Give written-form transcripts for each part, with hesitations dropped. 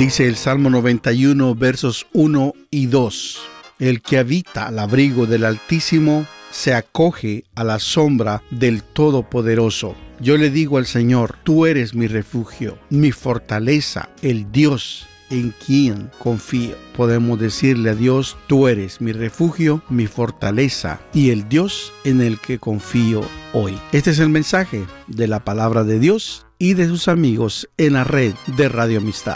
Dice el Salmo 91, versos 1 y 2. El que habita al abrigo del Altísimo se acoge a la sombra del Todopoderoso. Yo le digo al Señor, tú eres mi refugio, mi fortaleza, el Dios en quien confío. Podemos decirle a Dios, tú eres mi refugio, mi fortaleza y el Dios en el que confío hoy. Este es el mensaje de la palabra de Dios y de sus amigos en la red de Radio Amistad.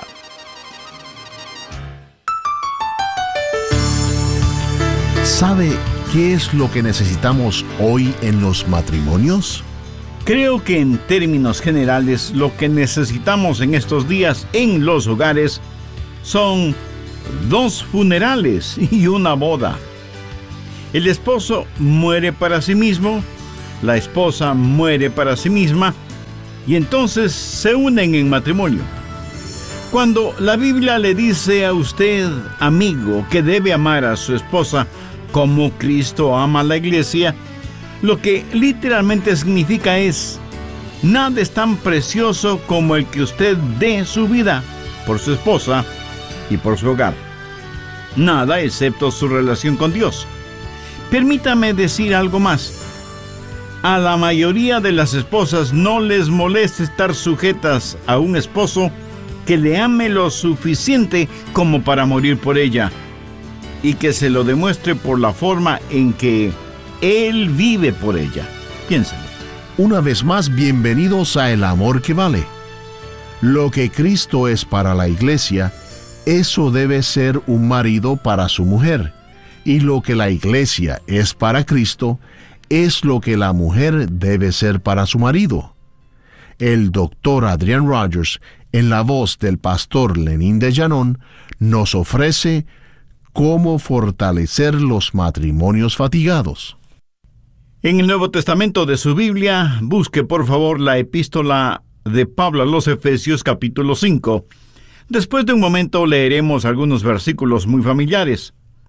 ¿Sabe qué es lo que necesitamos hoy en los matrimonios? Creo que en términos generales lo que necesitamos en estos días en los hogares son 2 funerales y una boda. El esposo muere para sí mismo, la esposa muere para sí misma y entonces se unen en matrimonio. Cuando la Biblia le dice a usted, amigo, que debe amar a su esposa como Cristo ama a la iglesia, lo que literalmente significa es: nada es tan precioso como el que usted dé su vida por su esposa y por su hogar. Nada excepto su relación con Dios. Permítame decir algo más. A la mayoría de las esposas no les molesta estar sujetas a un esposo que le ame lo suficiente como para morir por ella, y que se lo demuestre por la forma en que Él vive por ella. Piénsenlo. Una vez más, bienvenidos a El Amor que Vale. Lo que Cristo es para la iglesia, eso debe ser un marido para su mujer. Y lo que la iglesia es para Cristo, es lo que la mujer debe ser para su marido. El doctor Adrian Rogers, en la voz del pastor Lenín de Llanón, nos ofrece cómo fortalecer los matrimonios fatigados. En el Nuevo Testamento de su Biblia, busque por favor la epístola de Pablo a los Efesios capítulo 5. Después de un momento leeremos algunos versículos muy familiares.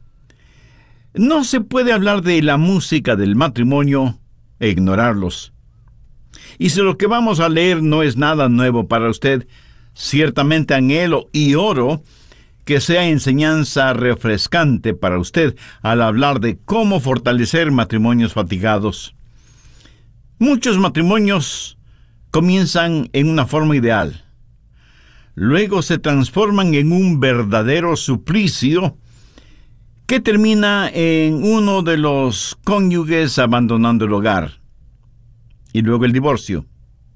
No se puede hablar de la música del matrimonio e ignorarlos. Y si lo que vamos a leer no es nada nuevo para usted, ciertamente anhelo y oro que sea enseñanza refrescante para usted al hablar de cómo fortalecer matrimonios fatigados. Muchos matrimonios comienzan en una forma ideal. Luego se transforman en un verdadero suplicio que termina en uno de los cónyuges abandonando el hogar. Y luego el divorcio.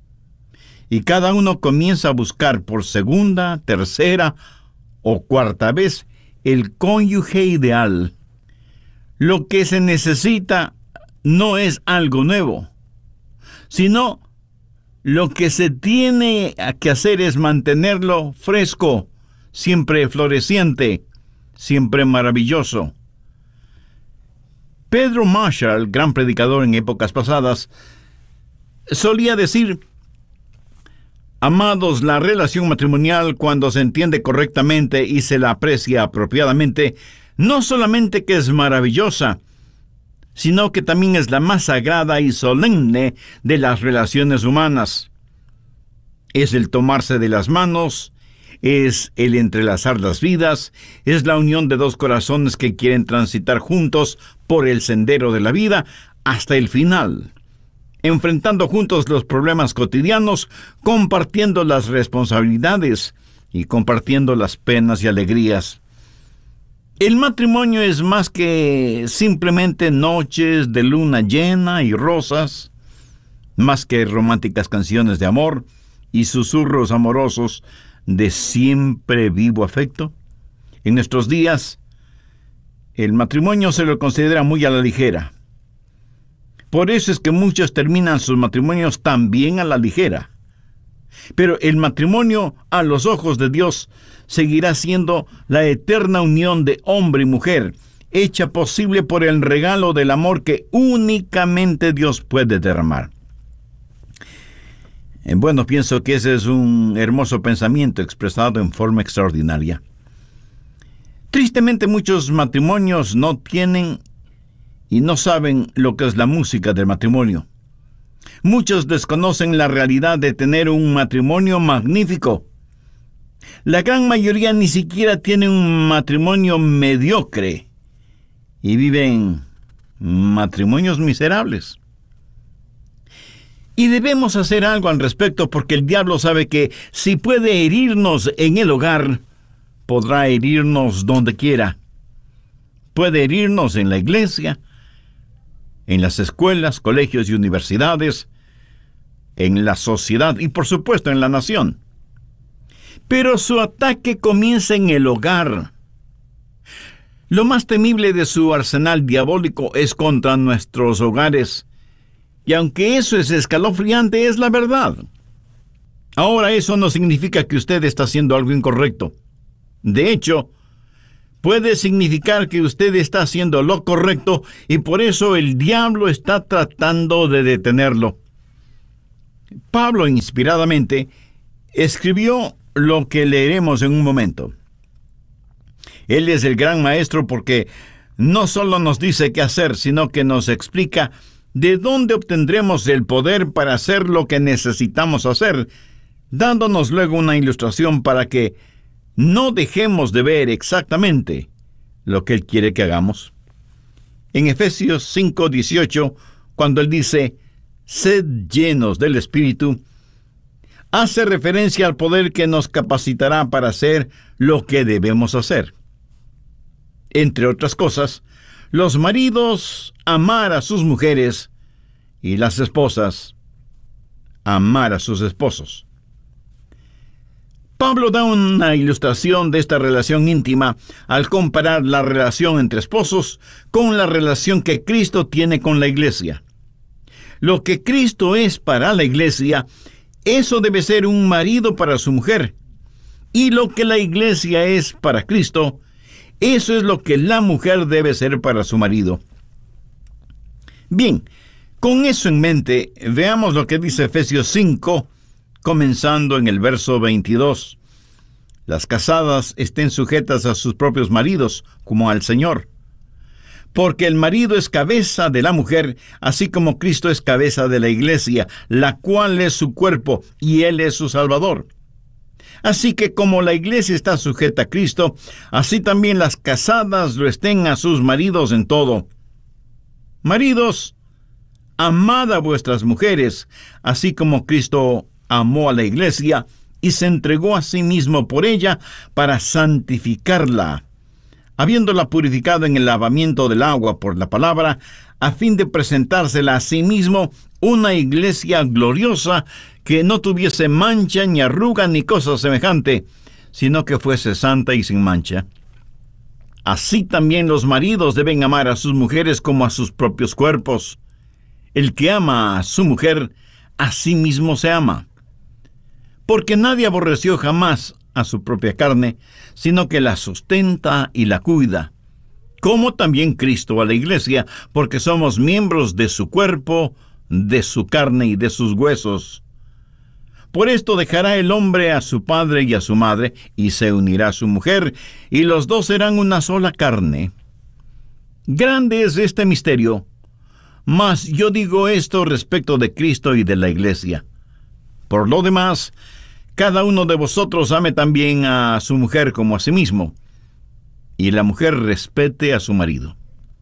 Y cada uno comienza a buscar por segunda, tercera o cuarta vez el cónyuge ideal. Lo que se necesita no es algo nuevo, sino lo que se tiene que hacer es mantenerlo fresco, siempre floreciente, siempre maravilloso. Pedro Marshall, gran predicador en épocas pasadas, solía decir: amados, la relación matrimonial, cuando se entiende correctamente y se la aprecia apropiadamente, no solamente que es maravillosa, sino que también es la más sagrada y solemne de las relaciones humanas. Es el tomarse de las manos, es el entrelazar las vidas, es la unión de 2 corazones que quieren transitar juntos por el sendero de la vida hasta el final, enfrentando juntos los problemas cotidianos, compartiendo las responsabilidades y compartiendo las penas y alegrías. El matrimonio es más que simplemente noches de luna llena y rosas, más que románticas canciones de amor y susurros amorosos de siempre vivo afecto. En nuestros días, el matrimonio se lo considera muy a la ligera. Por eso es que muchos terminan sus matrimonios también a la ligera. Pero el matrimonio, a los ojos de Dios, seguirá siendo la eterna unión de hombre y mujer, hecha posible por el regalo del amor que únicamente Dios puede derramar. Bueno, pienso que ese es un hermoso pensamiento expresado en forma extraordinaria. Tristemente, muchos matrimonios no tienen y no saben lo que es la música del matrimonio. Muchos desconocen la realidad de tener un matrimonio magnífico. La gran mayoría ni siquiera tiene un matrimonio mediocre y viven matrimonios miserables. Y debemos hacer algo al respecto, porque el diablo sabe que si puede herirnos en el hogar, podrá herirnos donde quiera. Puede herirnos en la iglesia, en las escuelas, colegios y universidades, en la sociedad y por supuesto en la nación. Pero su ataque comienza en el hogar. Lo más temible de su arsenal diabólico es contra nuestros hogares. Y aunque eso es escalofriante, es la verdad. Ahora, eso no significa que usted está haciendo algo incorrecto. De hecho, puede significar que usted está haciendo lo correcto y por eso el diablo está tratando de detenerlo. Pablo, inspiradamente, escribió lo que leeremos en un momento. Él es el gran maestro porque no solo nos dice qué hacer, sino que nos explica de dónde obtendremos el poder para hacer lo que necesitamos hacer, dándonos luego una ilustración para que no dejemos de ver exactamente lo que Él quiere que hagamos. En Efesios 5:18, cuando Él dice, sed llenos del Espíritu, hace referencia al poder que nos capacitará para hacer lo que debemos hacer. Entre otras cosas, los maridos amar a sus mujeres y las esposas amar a sus esposos. Pablo da una ilustración de esta relación íntima al comparar la relación entre esposos con la relación que Cristo tiene con la iglesia. Lo que Cristo es para la iglesia, eso debe ser un marido para su mujer. Y lo que la iglesia es para Cristo, eso es lo que la mujer debe ser para su marido. Bien, con eso en mente, veamos lo que dice Efesios 5, comenzando en el verso 22. Las casadas estén sujetas a sus propios maridos, como al Señor. Porque el marido es cabeza de la mujer, así como Cristo es cabeza de la iglesia, la cual es su cuerpo, y Él es su Salvador. Así que como la iglesia está sujeta a Cristo, así también las casadas lo estén a sus maridos en todo. Maridos, amad a vuestras mujeres, así como Cristo amó a la iglesia y se entregó a sí mismo por ella para santificarla, habiéndola purificado en el lavamiento del agua por la palabra, a fin de presentársela a sí mismo una iglesia gloriosa que no tuviese mancha, ni arruga, ni cosa semejante, sino que fuese santa y sin mancha. Así también los maridos deben amar a sus mujeres como a sus propios cuerpos. El que ama a su mujer, a sí mismo se ama. Porque nadie aborreció jamás a su propia carne, sino que la sustenta y la cuida, como también Cristo a la iglesia, porque somos miembros de su cuerpo, de su carne y de sus huesos. Por esto dejará el hombre a su padre y a su madre, y se unirá a su mujer, y los dos serán una sola carne. Grande es este misterio, mas yo digo esto respecto de Cristo y de la iglesia. Por lo demás, cada uno de vosotros ame también a su mujer como a sí mismo, y la mujer respete a su marido.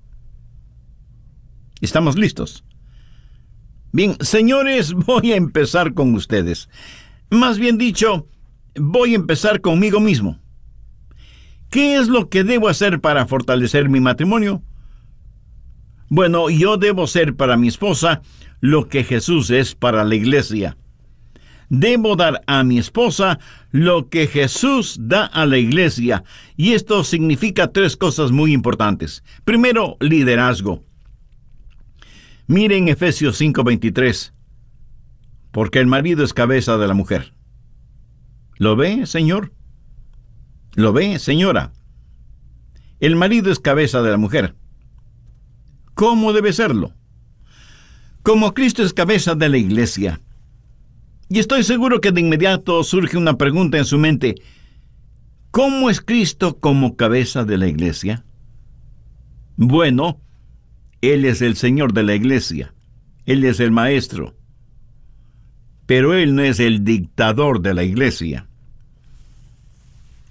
¿Estamos listos? Bien, señores, voy a empezar con ustedes. Más bien dicho, voy a empezar conmigo mismo. ¿Qué es lo que debo hacer para fortalecer mi matrimonio? Bueno, yo debo ser para mi esposa lo que Jesús es para la iglesia. Debo dar a mi esposa lo que Jesús da a la iglesia. Y esto significa tres cosas muy importantes. Primero, liderazgo. Miren Efesios 5:23. Porque el marido es cabeza de la mujer. ¿Lo ve, señor? ¿Lo ve, señora? El marido es cabeza de la mujer. ¿Cómo debe serlo? Como Cristo es cabeza de la iglesia. Y estoy seguro que de inmediato surge una pregunta en su mente. ¿Cómo es Cristo como cabeza de la iglesia? Bueno, Él es el Señor de la iglesia. Él es el maestro. Pero Él no es el dictador de la iglesia.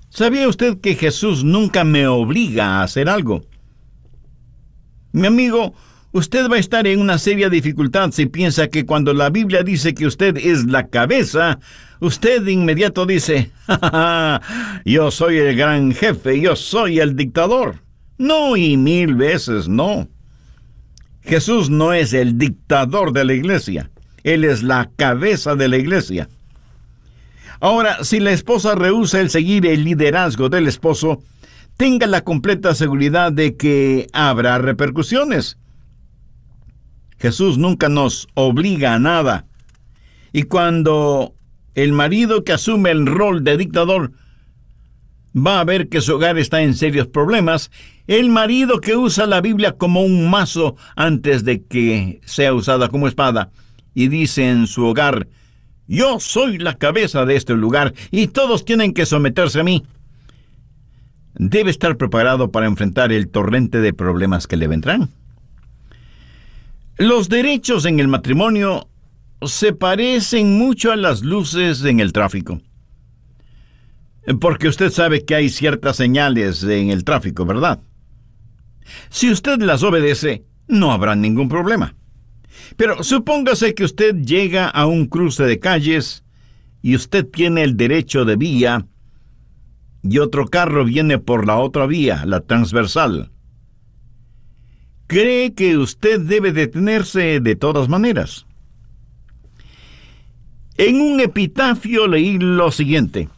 ¿Sabía usted que Jesús nunca me obliga a hacer algo? Mi amigo, usted va a estar en una seria dificultad si piensa que cuando la Biblia dice que usted es la cabeza, usted de inmediato dice, ¡ja, ja, ja! Yo soy el gran jefe, yo soy el dictador. No, y 1000 veces no. Jesús no es el dictador de la iglesia. Él es la cabeza de la iglesia. Ahora, si la esposa rehúsa el seguir el liderazgo del esposo, tenga la completa seguridad de que habrá repercusiones. Jesús nunca nos obliga a nada. Y cuando el marido que asume el rol de dictador va a ver que su hogar está en serios problemas, el marido que usa la Biblia como un mazo antes de que sea usada como espada, y dice en su hogar, yo soy la cabeza de este lugar y todos tienen que someterse a mí, debe estar preparado para enfrentar el torrente de problemas que le vendrán. Los derechos en el matrimonio se parecen mucho a las luces en el tráfico. Porque usted sabe que hay ciertas señales en el tráfico, ¿verdad? Si usted las obedece, no habrá ningún problema. Pero supóngase que usted llega a un cruce de calles y usted tiene el derecho de vía y otro carro viene por la otra vía, la transversal. ¿Cree que usted debe detenerse de todas maneras? En un epitafio leí lo siguiente.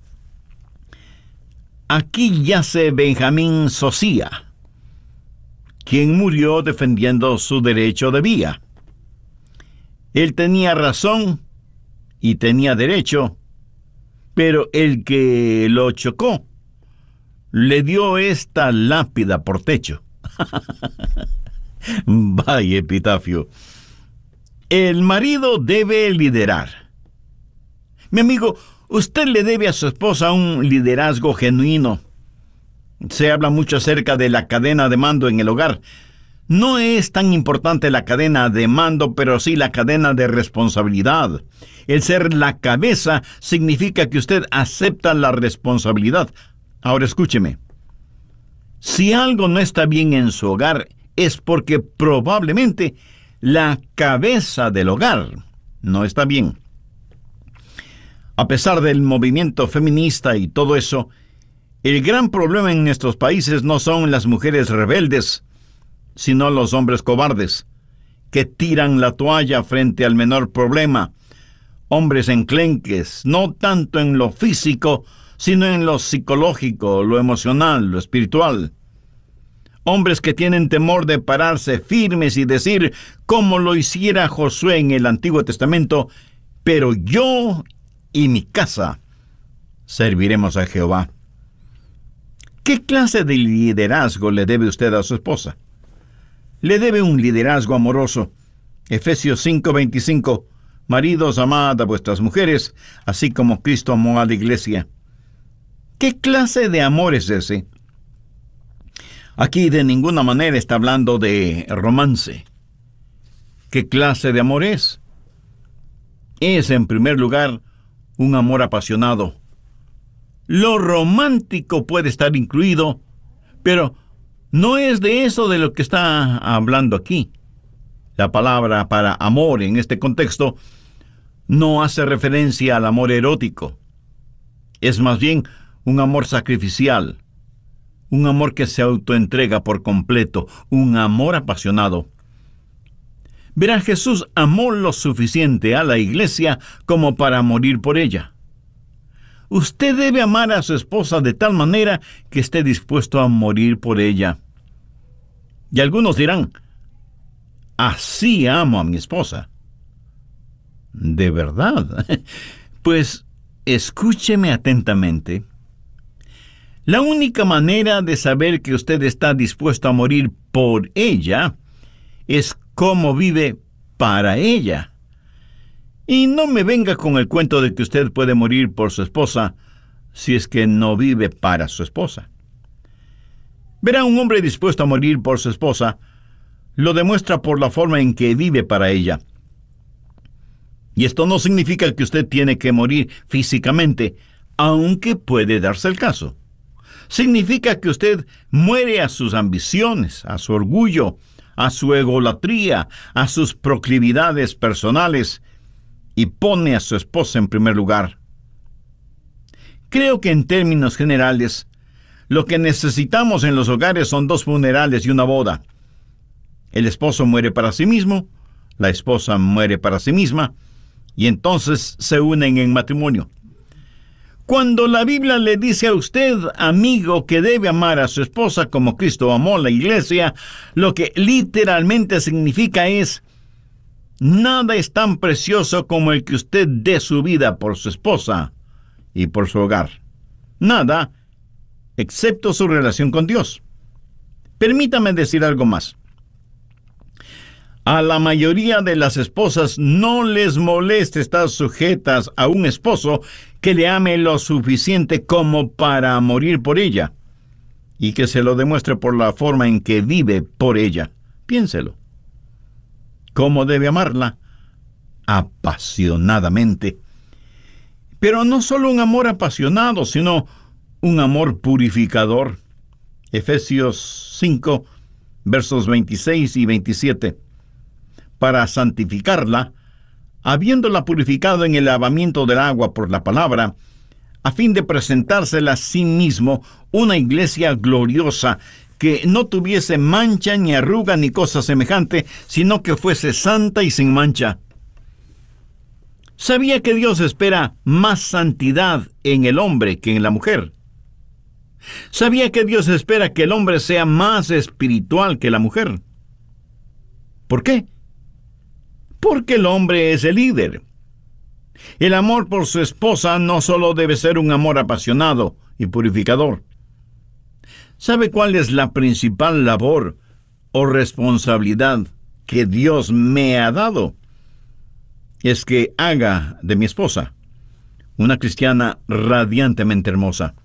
Aquí yace Benjamín Sosía, quien murió defendiendo su derecho de vía. Él tenía razón y tenía derecho, pero el que lo chocó le dio esta lápida por techo. Vaya epitafio. El marido debe liderar. Mi amigo, usted le debe a su esposa un liderazgo genuino. Se habla mucho acerca de la cadena de mando en el hogar. No es tan importante la cadena de mando, pero sí la cadena de responsabilidad. El ser la cabeza significa que usted acepta la responsabilidad. Ahora escúcheme. Si algo no está bien en su hogar, es porque probablemente la cabeza del hogar no está bien. A pesar del movimiento feminista y todo eso, el gran problema en nuestros países no son las mujeres rebeldes, sino los hombres cobardes, que tiran la toalla frente al menor problema. Hombres enclenques, no tanto en lo físico, sino en lo psicológico, lo emocional, lo espiritual. Hombres que tienen temor de pararse firmes y decir, como lo hiciera Josué en el Antiguo Testamento, pero yo y mi casa serviremos a Jehová. ¿Qué clase de liderazgo le debe usted a su esposa? Le debe un liderazgo amoroso. Efesios 5:25. Maridos, amad a vuestras mujeres, así como Cristo amó a la iglesia. ¿Qué clase de amor es ese? Aquí de ninguna manera está hablando de romance. ¿Qué clase de amor es? Es, en primer lugar, un amor apasionado. Lo romántico puede estar incluido, pero no es de eso de lo que está hablando aquí. La palabra para amor en este contexto no hace referencia al amor erótico. Es más bien un amor sacrificial, un amor que se autoentrega por completo, un amor apasionado. Verá, Jesús amó lo suficiente a la iglesia como para morir por ella. Usted debe amar a su esposa de tal manera que esté dispuesto a morir por ella. Y algunos dirán, así amo a mi esposa. ¿De verdad? Pues escúcheme atentamente. La única manera de saber que usted está dispuesto a morir por ella es cómo vive para ella. Y no me venga con el cuento de que usted puede morir por su esposa si es que no vive para su esposa. Verá, un hombre dispuesto a morir por su esposa lo demuestra por la forma en que vive para ella. Y esto no significa que usted tiene que morir físicamente, aunque puede darse el caso. Significa que usted muere a sus ambiciones, a su orgullo, a su egolatría, a sus proclividades personales y pone a su esposa en primer lugar. Creo que en términos generales, lo que necesitamos en los hogares son 2 funerales y una boda. El esposo muere para sí mismo, la esposa muere para sí misma, y entonces se unen en matrimonio. Cuando la Biblia le dice a usted, amigo, que debe amar a su esposa como Cristo amó a la iglesia, lo que literalmente significa es: nada es tan precioso como el que usted dé su vida por su esposa y por su hogar. Nada, excepto su relación con Dios. Permítame decir algo más. A la mayoría de las esposas no les molesta estar sujetas a un esposo que le ame lo suficiente como para morir por ella, y que se lo demuestre por la forma en que vive por ella. Piénselo. ¿Cómo debe amarla? Apasionadamente. Pero no solo un amor apasionado, sino un amor purificador. Efesios 5, versos 26 y 27. Para santificarla, habiéndola purificado en el lavamiento del agua por la palabra, a fin de presentársela a sí mismo una iglesia gloriosa, que no tuviese mancha, ni arruga, ni cosa semejante, sino que fuese santa y sin mancha. ¿Sabía que Dios espera más santidad en el hombre que en la mujer? ¿Sabía que Dios espera que el hombre sea más espiritual que la mujer? ¿Por qué? Porque el hombre es el líder. El amor por su esposa no solo debe ser un amor apasionado y purificador. ¿Sabe cuál es la principal labor o responsabilidad que Dios me ha dado? Es que haga de mi esposa una cristiana radiantemente hermosa.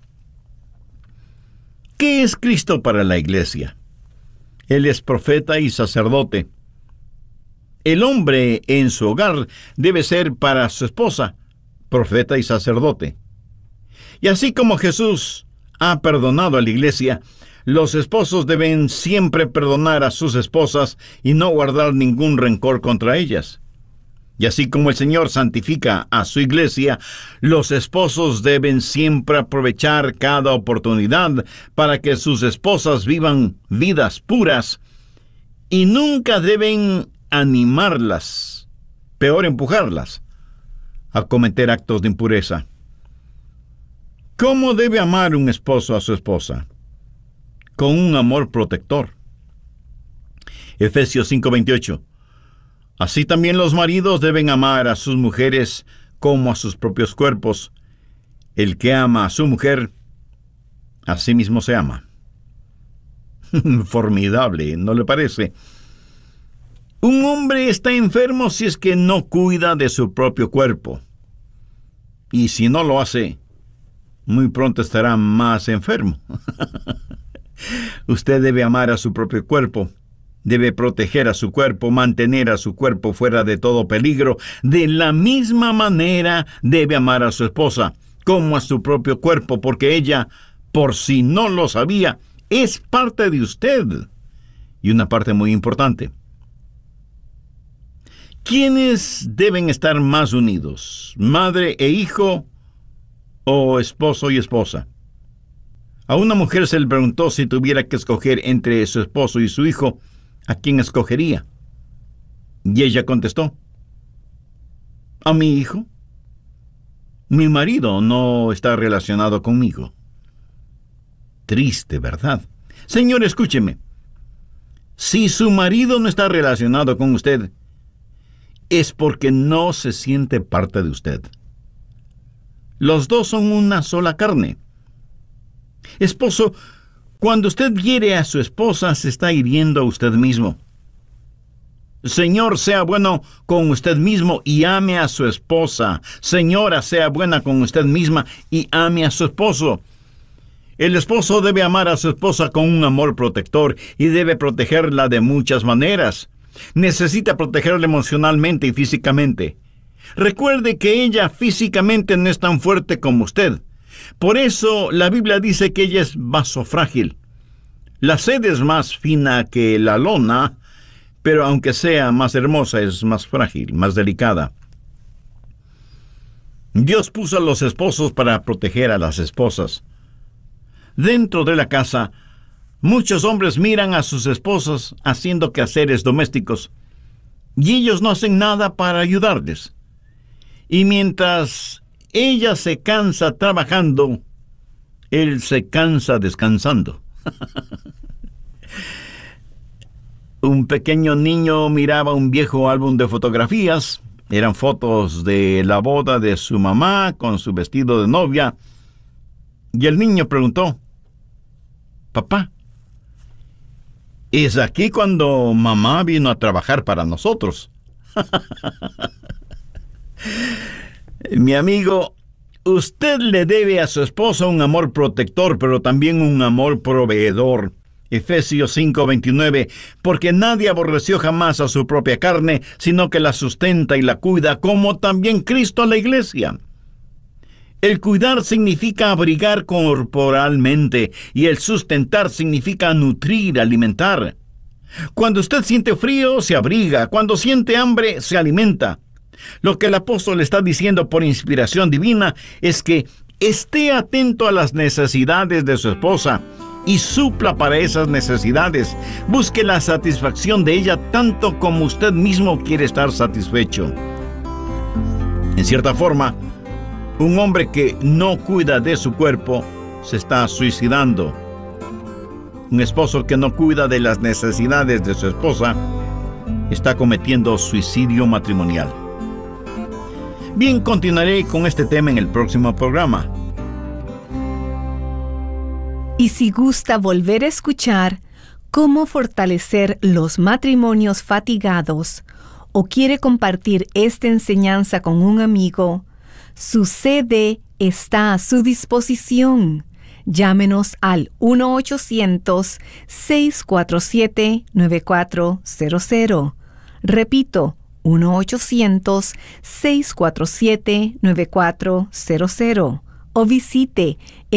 ¿Qué es Cristo para la iglesia? Él es profeta y sacerdote. El hombre en su hogar debe ser para su esposa profeta y sacerdote. Y así como Jesús ha perdonado a la iglesia, los esposos deben siempre perdonar a sus esposas y no guardar ningún rencor contra ellas. Y así como el Señor santifica a su iglesia, los esposos deben siempre aprovechar cada oportunidad para que sus esposas vivan vidas puras, y nunca deben animarlas, peor empujarlas, a cometer actos de impureza. ¿Cómo debe amar un esposo a su esposa? Con un amor protector. Efesios 5:28. Así también los maridos deben amar a sus mujeres como a sus propios cuerpos. El que ama a su mujer, a sí mismo se ama. Formidable, ¿no le parece? Un hombre está enfermo si es que no cuida de su propio cuerpo. Y si no lo hace, muy pronto estará más enfermo. Usted debe amar a su propio cuerpo. Debe proteger a su cuerpo, mantener a su cuerpo fuera de todo peligro. De la misma manera debe amar a su esposa como a su propio cuerpo, porque ella, por si no lo sabía, es parte de usted, y una parte muy importante. ¿Quiénes deben estar más unidos? ¿Madre e hijo o esposo y esposa? A una mujer se le preguntó si tuviera que escoger entre su esposo y su hijo, ¿a quién escogería? Y ella contestó: a mi hijo. Mi marido no está relacionado conmigo. Triste, ¿verdad? Señor, escúcheme. Si su marido no está relacionado con usted, es porque no se siente parte de usted. Los dos son una sola carne. Esposo, cuando usted hiere a su esposa, se está hiriendo a usted mismo. Señor, sea bueno con usted mismo y ame a su esposa. Señora, sea buena con usted misma y ame a su esposo. El esposo debe amar a su esposa con un amor protector y debe protegerla de muchas maneras. Necesita protegerla emocionalmente y físicamente. Recuerde que ella físicamente no es tan fuerte como usted, Por eso la Biblia dice que ella es vaso frágil. La seda es más fina que la lona, pero aunque sea más hermosa, es más frágil, más delicada. Dios puso a los esposos para proteger a las esposas. Dentro de la casa, muchos hombres miran a sus esposas haciendo quehaceres domésticos, y ellos no hacen nada para ayudarles. Y mientras ella se cansa trabajando, él se cansa descansando. Un pequeño niño miraba un viejo álbum de fotografías. Eran fotos de la boda de su mamá con su vestido de novia. Y el niño preguntó: «Papá, ¿es aquí cuando mamá vino a trabajar para nosotros?» Mi amigo, usted le debe a su esposa un amor protector, pero también un amor proveedor. Efesios 5:29, porque nadie aborreció jamás a su propia carne, sino que la sustenta y la cuida, como también Cristo a la iglesia. El cuidar significa abrigar corporalmente, y el sustentar significa nutrir, alimentar. Cuando usted siente frío, se abriga. Cuando siente hambre, se alimenta. Lo que el apóstol está diciendo por inspiración divina es que esté atento a las necesidades de su esposa y supla para esas necesidades. Busque la satisfacción de ella tanto como usted mismo quiere estar satisfecho. En cierta forma, un hombre que no cuida de su cuerpo se está suicidando. Un esposo que no cuida de las necesidades de su esposa está cometiendo suicidio matrimonial. Bien, continuaré con este tema en el próximo programa. Y si gusta volver a escuchar cómo fortalecer los matrimonios fatigados o quiere compartir esta enseñanza con un amigo, su CD está a su disposición. Llámenos al 1-800-647-9400. Repito, 1-800-647-9400. O visite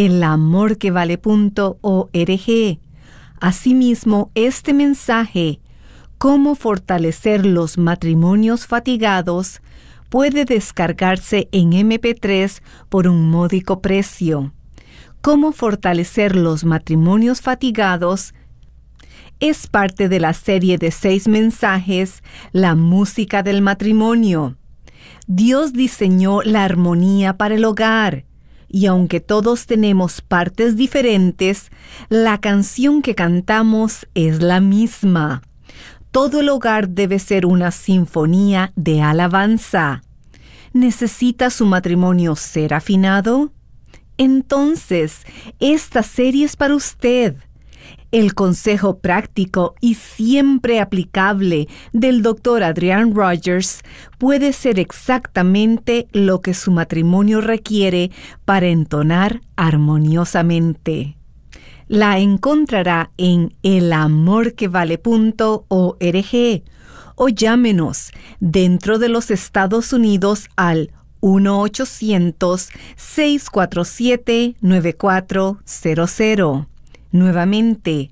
elamorquevale.org. Asimismo, este mensaje, Cómo fortalecer los matrimonios fatigados, puede descargarse en MP3 por un módico precio. Cómo fortalecer los matrimonios fatigados es parte de la serie de 6 mensajes, La música del matrimonio. Dios diseñó la armonía para el hogar. Y aunque todos tenemos partes diferentes, la canción que cantamos es la misma. Todo el hogar debe ser una sinfonía de alabanza. ¿Necesita su matrimonio ser afinado? Entonces, esta serie es para usted. El consejo práctico y siempre aplicable del Dr. Adrian Rogers puede ser exactamente lo que su matrimonio requiere para entonar armoniosamente. La encontrará en elamorquevale.org o llámenos dentro de los Estados Unidos al 1-800-647-9400. Nuevamente,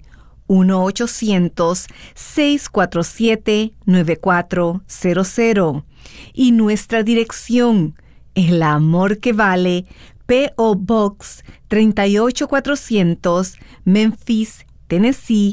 1-800-647-9400. Y nuestra dirección, El Amor que Vale, P.O. Box 38400, Memphis, Tennessee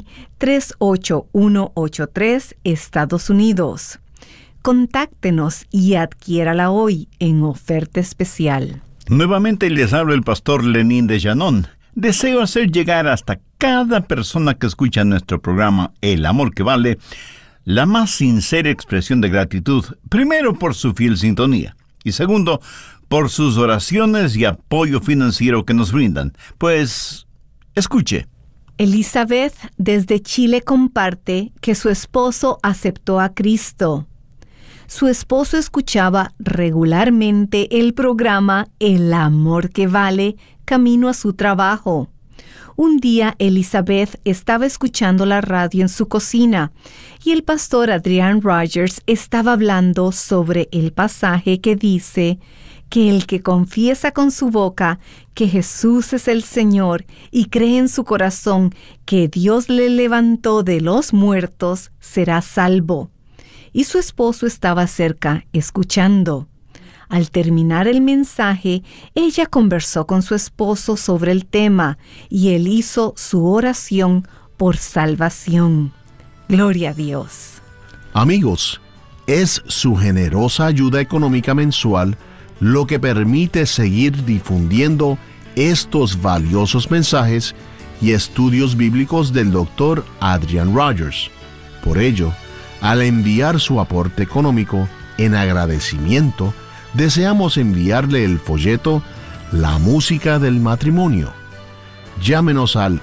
38183, Estados Unidos. Contáctenos y adquiérala hoy en oferta especial. Nuevamente les habla el pastor Lenín de Llanón. Deseo hacer llegar hasta cada persona que escucha nuestro programa El Amor que Vale la más sincera expresión de gratitud, primero por su fiel sintonía y segundo por sus oraciones y apoyo financiero que nos brindan. Pues, escuche. Elizabeth desde Chile comparte que su esposo aceptó a Cristo. Su esposo escuchaba regularmente el programa El Amor que Vale, camino a su trabajo. Un día Elizabeth estaba escuchando la radio en su cocina y el pastor Adrian Rogers estaba hablando sobre el pasaje que dice que el que confiesa con su boca que Jesús es el Señor y cree en su corazón que Dios le levantó de los muertos, será salvo. Y su esposo estaba cerca, escuchando. Al terminar el mensaje, ella conversó con su esposo sobre el tema y él hizo su oración por salvación. Gloria a Dios. Amigos, es su generosa ayuda económica mensual lo que permite seguir difundiendo estos valiosos mensajes y estudios bíblicos del Dr. Adrian Rogers. Por ello, al enviar su aporte económico en agradecimiento, deseamos enviarle el folleto La Música del Matrimonio. Llámenos al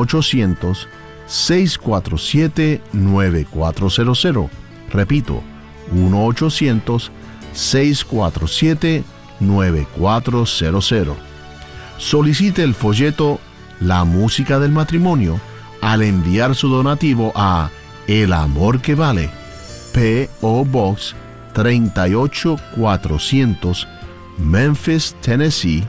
1-800-647-9400. Repito, 1-800-647-9400. Solicite el folleto La Música del Matrimonio al enviar su donativo a El Amor que Vale, P.O. Box 38400, Memphis, Tennessee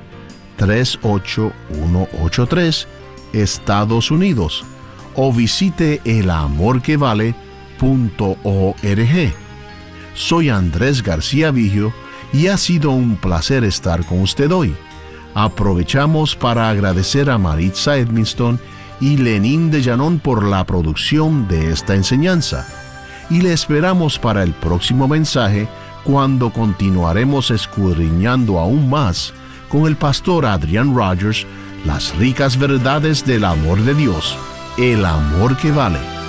38183, Estados Unidos, o visite elamorquevale.org. Soy Andrés García Vigio y ha sido un placer estar con usted hoy. Aprovechamos para agradecer a Maritza Edmiston y Lenín de Llanón por la producción de esta enseñanza. Y le esperamos para el próximo mensaje, cuando continuaremos escudriñando aún más con el pastor Adrian Rogers las ricas verdades del amor de Dios, el amor que vale.